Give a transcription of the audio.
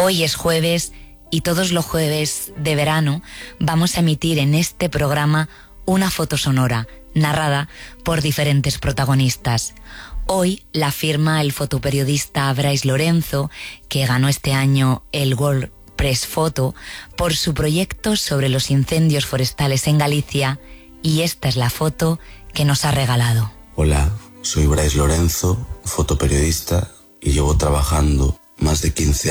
Hoy es jueves y todos los jueves de verano vamos a emitir en este programa una foto sonora narrada por diferentes protagonistas. Hoy la firma el fotoperiodista Brais Lorenzo, que ganó este año el World Press Photo por su proyecto sobre los incendios forestales en Galicia, y esta es la foto que nos ha regalado. Hola, soy Brais Lorenzo, fotoperiodista, y llevo trabajando más de 15